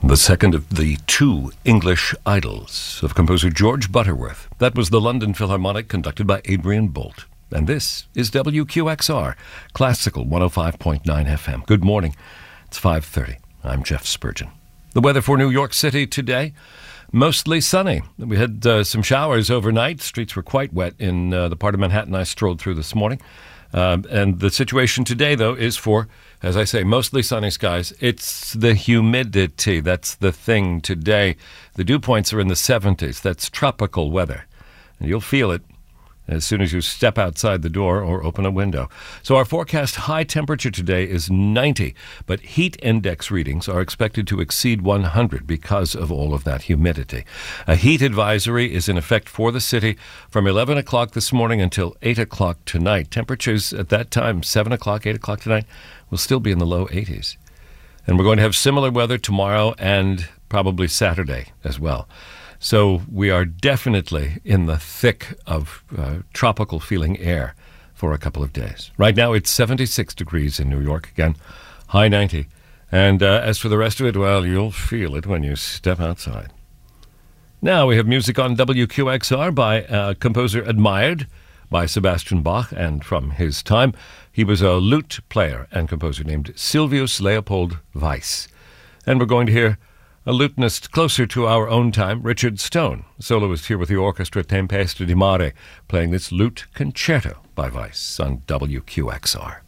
The second of the two English Idols of composer George Butterworth. That was the London Philharmonic, conducted by Adrian Bolt. And this is WQXR, Classical 105.9 FM. Good morning. It's 5:30. I'm Jeff Spurgeon. The weather for New York City today, mostly sunny. We had some showers overnight. Streets were quite wet in the part of Manhattan I strolled through this morning. And the situation today, though, is for, as I say, mostly sunny skies. It's the humidity. That's the thing today. The dew points are in the 70s. That's tropical weather. And you'll feel it as soon as you step outside the door or open a window. So our forecast high temperature today is 90, but heat index readings are expected to exceed 100 because of all of that humidity. A heat advisory is in effect for the city from 11 o'clock this morning until 8 o'clock tonight. Temperatures at that time, 7 o'clock, 8 o'clock tonight, will still be in the low 80s. And we're going to have similar weather tomorrow and probably Saturday as well. So we are definitely in the thick of tropical feeling air for a couple of days. Right now it's 76 degrees in New York, again, high 90. And as for the rest of it, well, you'll feel it when you step outside. Now we have music on WQXR by composer admired by Sebastian Bach, and from his time, he was a lute player and composer named Silvius Leopold Weiss. And we're going to hear a lutenist closer to our own time, Richard Stone, soloist here with the orchestra Tempesta di Mare, playing this lute concerto by Weiss on WQXR.